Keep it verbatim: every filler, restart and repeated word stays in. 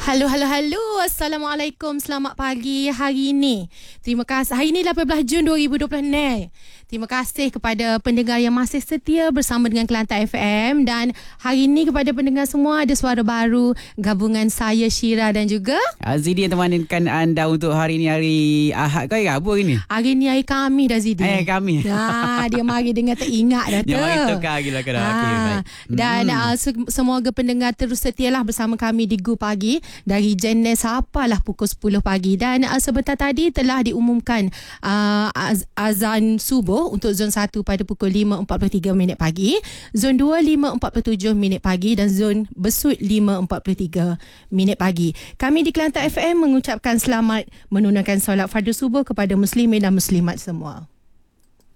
Halo, halo, halo. Assalamualaikum. Selamat pagi hari ini. Terima kasih. Hari ini lapan belas Jun dua ribu dua puluh enam. Terima kasih kepada pendengar yang masih setia bersama dengan Kelantan F M. Dan hari ini kepada pendengar semua, ada suara baru gabungan saya, Syira dan juga Azidi yang temankan anda untuk hari ini, hari Ahad ke hari Rabu hari ni? Hari ni hari kami dah Zidi. Eh, kami. Nah, dia mari dengar teringat dah tu. Dia mari tukar lagi lah. Ah, Okay, baik. dan Hmm. uh, se- semoga pendengar terus setialah bersama kami di Gu Pagi dari Jenis sapalah pukul sepuluh pagi. Dan uh, sebentar tadi telah diumumkan uh, az- azan subuh untuk zon satu pada pukul lima empat puluh tiga minit pagi, zon dua lima empat puluh tujuh minit pagi dan zon Besut lima empat puluh tiga minit pagi. Kami di Kelantan F M mengucapkan selamat menunaikan solat fardu subuh kepada muslimin dan muslimat semua.